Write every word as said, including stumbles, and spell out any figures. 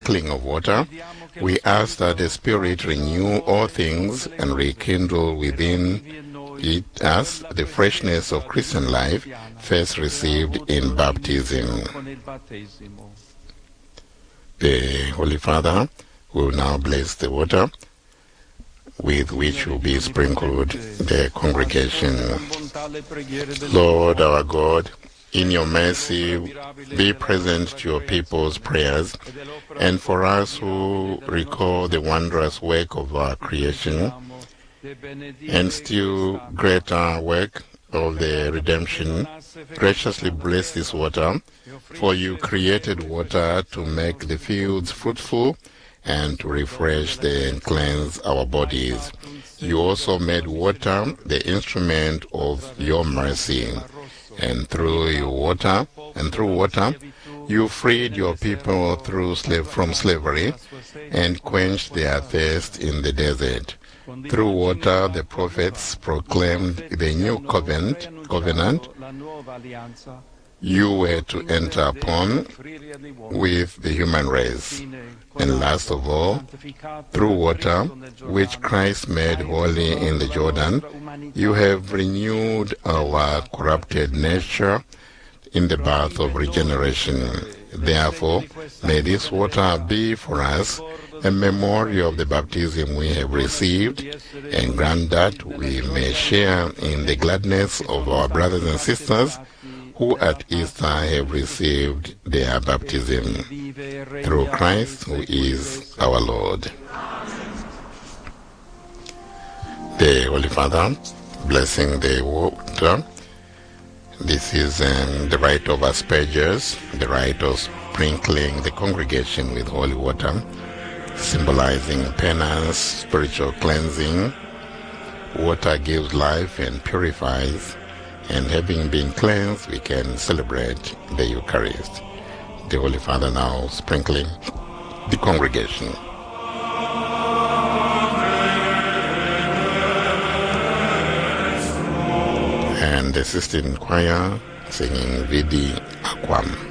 sprinkling of water, we ask that the Spirit renew all things and rekindle within it us the freshness of Christian life first received in baptism. The Holy Father will now bless the water with which will be sprinkled the congregation. Lord our God, in your mercy, be present to your people's prayers, and for us who recall the wondrous work of our creation, and still greater work of the redemption, graciously bless this water, for you created water to make the fields fruitful and to refresh and cleanse our bodies. You also made water the instrument of your mercy, and through your water, and through water, you freed your people through slave from slavery and quenched their thirst in the desert. Through water, the prophets proclaimed the new covenant, covenant you were to enter upon with the human race. And last of all, through water, which Christ made holy in the Jordan, you have renewed our corrupted nature in the bath of regeneration. Therefore, may this water be for us a memorial of the baptism we have received, and grant that we may share in the gladness of our brothers and sisters who at Easter have received their baptism, through Christ who is our Lord. The Holy Father, blessing the water. This is um, the rite of asperges, the rite of sprinkling the congregation with holy water, symbolizing penance, spiritual cleansing. Water gives life and purifies, and having been cleansed, we can celebrate the Eucharist. The Holy Father now sprinkling the congregation. And the Sistine Choir singing Vidi Aquam.